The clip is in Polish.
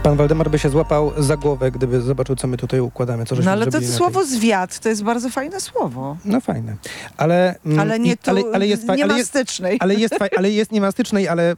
Pan Waldemar by się złapał za głowę, gdyby zobaczył, co my tutaj układamy. Co żeśmy No ale to zrobili na słowo zwiat to jest bardzo fajne słowo. No fajne. Ale Ale nie tu, ale jest nie ma stycznej. ale jest niemastycznej, ale